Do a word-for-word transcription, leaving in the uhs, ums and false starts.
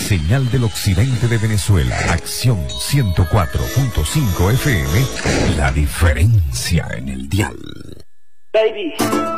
Señal del occidente de Venezuela. Acción ciento cuatro punto cinco F M. La diferencia en el dial. Baby.